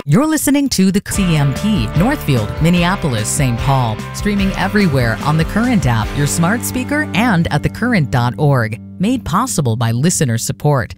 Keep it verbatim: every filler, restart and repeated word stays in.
You're listening to the C M P, Northfield, Minneapolis, Saint Paul, streaming everywhere on the Current app, your smart speaker, and at the current dot org. Made possible by listener support.